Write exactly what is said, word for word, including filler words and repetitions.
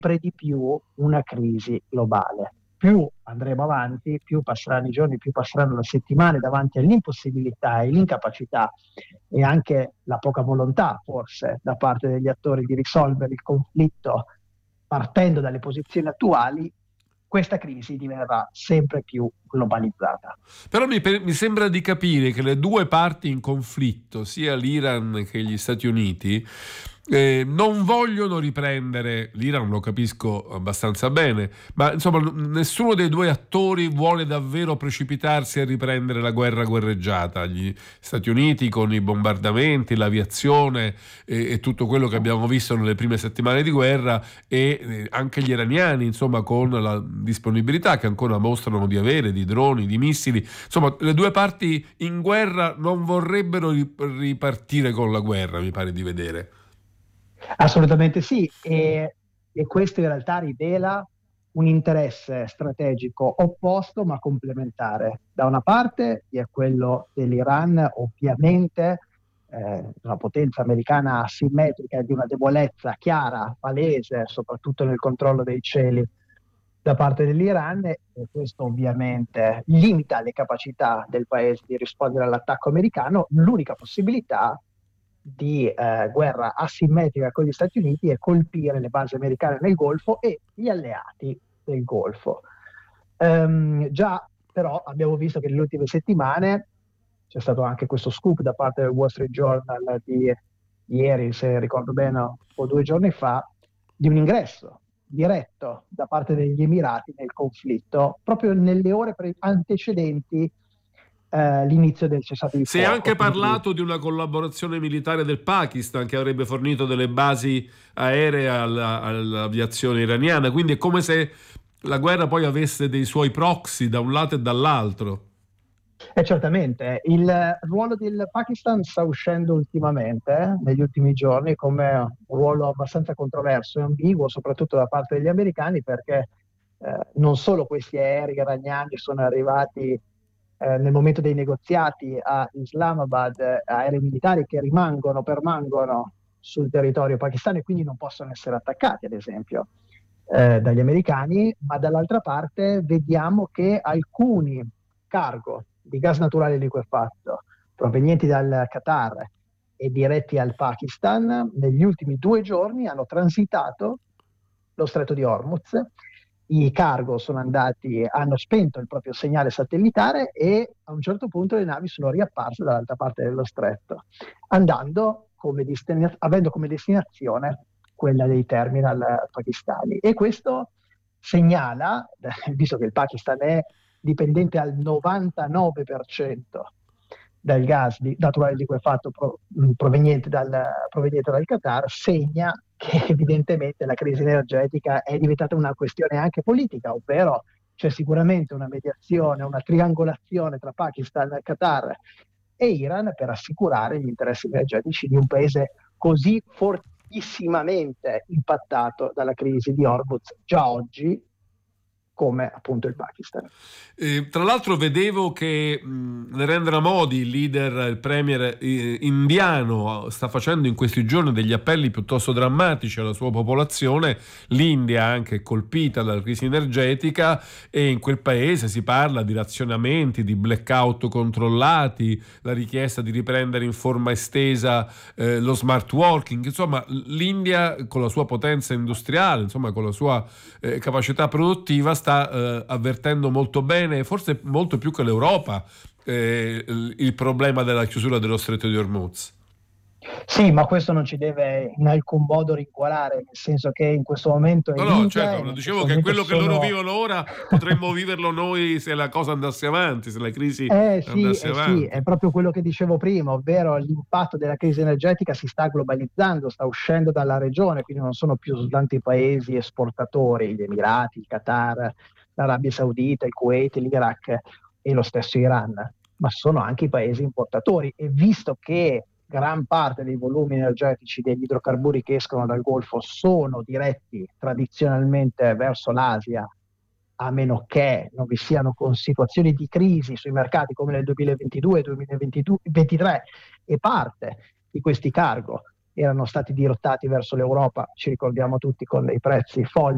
sempre di più una crisi globale. Più andremo avanti, più passeranno i giorni, più passeranno le settimane davanti all'impossibilità e l'incapacità e anche la poca volontà, forse, da parte degli attori di risolvere il conflitto partendo dalle posizioni attuali, questa crisi diverrà sempre più globalizzata. Però mi, mi sembra di capire che le due parti in conflitto, sia l'Iran che gli Stati Uniti, eh, non vogliono riprendere. L'Iran lo capisco abbastanza bene, ma insomma nessuno dei due attori vuole davvero precipitarsi a riprendere la guerra guerreggiata. Gli Stati Uniti con i bombardamenti, l'aviazione e, e tutto quello che abbiamo visto nelle prime settimane di guerra, e eh, anche gli iraniani, insomma, con la disponibilità che ancora mostrano di avere di droni, di missili. Insomma, le due parti in guerra non vorrebbero ripartire con la guerra, mi pare di vedere. Assolutamente sì, e, e questo in realtà rivela un interesse strategico opposto ma complementare. Da una parte è quello dell'Iran, ovviamente eh, una potenza americana asimmetrica di una debolezza chiara, palese, soprattutto nel controllo dei cieli da parte dell'Iran, e questo ovviamente limita le capacità del paese di rispondere all'attacco americano. L'unica possibilità di eh, guerra asimmetrica con gli Stati Uniti è colpire le basi americane nel Golfo e gli alleati del Golfo. Um, già però abbiamo visto che nelle ultime settimane c'è stato anche questo scoop da parte del Wall Street Journal di ieri, se ricordo bene, o due giorni fa, di un ingresso diretto da parte degli Emirati nel conflitto, proprio nelle ore pre- antecedenti Uh, l'inizio del cessate il fuoco. Si è anche parlato di una collaborazione militare del Pakistan che avrebbe fornito delle basi aeree alla, all'aviazione iraniana, quindi è come se la guerra poi avesse dei suoi proxy da un lato e dall'altro. Eh, certamente, il ruolo del Pakistan sta uscendo ultimamente, eh, negli ultimi giorni, come un ruolo abbastanza controverso e ambiguo, soprattutto da parte degli americani, perché eh, non solo questi aerei iraniani sono arrivati Eh, nel momento dei negoziati a Islamabad, eh, aerei militari che rimangono, permangono sul territorio pakistano e quindi non possono essere attaccati, ad esempio, eh, dagli americani, ma dall'altra parte vediamo che alcuni cargo di gas naturale liquefatto provenienti dal Qatar e diretti al Pakistan negli ultimi due giorni hanno transitato lo stretto di Hormuz. I cargo sono andati, hanno spento il proprio segnale satellitare e a un certo punto le navi sono riapparse dall'altra parte dello stretto, andando come destina- avendo come destinazione quella dei terminal pakistani. E questo segnala, visto che il Pakistan è dipendente al novantanove per cento dal gas di, naturale liquefatto pro, proveniente, dal, proveniente dal Qatar, segna che evidentemente la crisi energetica è diventata una questione anche politica, ovvero c'è sicuramente una mediazione, una triangolazione tra Pakistan, Qatar e Iran per assicurare gli interessi energetici di un paese così fortissimamente impattato dalla crisi di Hormuz già oggi, come appunto il Pakistan. Eh, tra l'altro vedevo che mh, Narendra Modi, il leader, il premier eh, indiano, sta facendo in questi giorni degli appelli piuttosto drammatici alla sua popolazione. L'India anche è colpita dalla crisi energetica e in quel paese si parla di razionamenti, di blackout controllati, la richiesta di riprendere in forma estesa eh, lo smart working. Insomma, l'India con la sua potenza industriale, insomma con la sua eh, capacità produttiva sta eh, avvertendo molto bene, forse molto più che l'Europa, eh, il problema della chiusura dello stretto di Hormuz. Sì, ma questo non ci deve in alcun modo rincuorare, nel senso che in questo momento no, no, certo, lo dicevo che quello sono... che loro vivono ora potremmo viverlo noi se la cosa andasse avanti, se la crisi eh, sì, andasse eh, avanti. Sì, è proprio quello che dicevo prima, ovvero l'impatto della crisi energetica si sta globalizzando, sta uscendo dalla regione, quindi non sono più soltanto i paesi esportatori, gli Emirati, il Qatar, l'Arabia Saudita, il Kuwait, l'Iraq e lo stesso Iran, ma sono anche i paesi importatori, e visto che gran parte dei volumi energetici degli idrocarburi che escono dal Golfo sono diretti tradizionalmente verso l'Asia, a meno che non vi siano con situazioni di crisi sui mercati come nel duemilaventidue duemilaventitré, e parte di questi cargo erano stati dirottati verso l'Europa, ci ricordiamo tutti, con dei prezzi folli